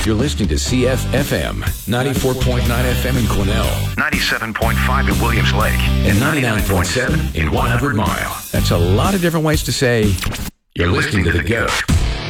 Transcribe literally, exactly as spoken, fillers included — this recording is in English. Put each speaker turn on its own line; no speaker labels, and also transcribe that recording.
You're listening to C F F M, ninety-four point nine F M in Quesnel,
ninety-seven point five in Williams Lake,
and ninety-nine point seven in one hundred Mile. That's a lot of different ways to say you're listening to The Goat.